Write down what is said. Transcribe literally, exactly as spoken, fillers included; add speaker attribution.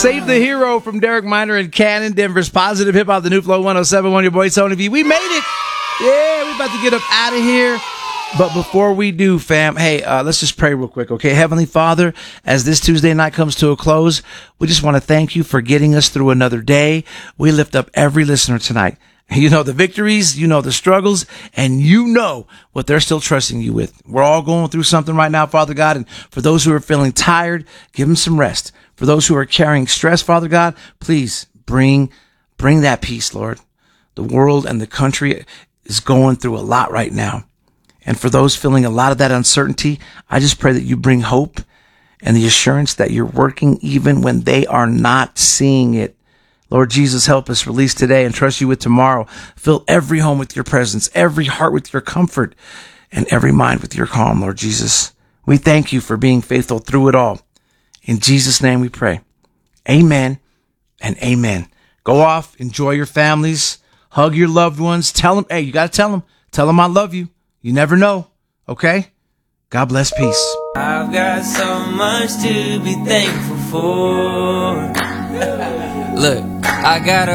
Speaker 1: Save the Hero from Derek Minor and Cannon, Denver's Positive Hip Hop, the new Flow one oh seven point one, your boy Tony V. We made it. Yeah, we're about to get up out of here. But before we do, fam, hey, uh, let's just pray real quick, okay? Heavenly Father, as this Tuesday night comes to a close, we just want to thank you for getting us through another day. We lift up every listener tonight. You know the victories, you know the struggles, and you know what they're still trusting you with. We're all going through something right now, Father God, and for those who are feeling tired, give them some rest. For those who are carrying stress, Father God, please bring, bring that peace, Lord. The world and the country is going through a lot right now. And for those feeling a lot of that uncertainty, I just pray that you bring hope and the assurance that you're working even when they are not seeing it. Lord Jesus, help us release today and trust you with tomorrow. Fill every home with your presence, every heart with your comfort, and every mind with your calm, Lord Jesus. We thank you for being faithful through it all. In Jesus' name we pray. Amen and amen. Go off, enjoy your families, hug your loved ones. Tell them, hey, you got to tell them, tell them I love you. You never know, okay? God bless, peace.
Speaker 2: I've got so much to be thankful for. Look, I got a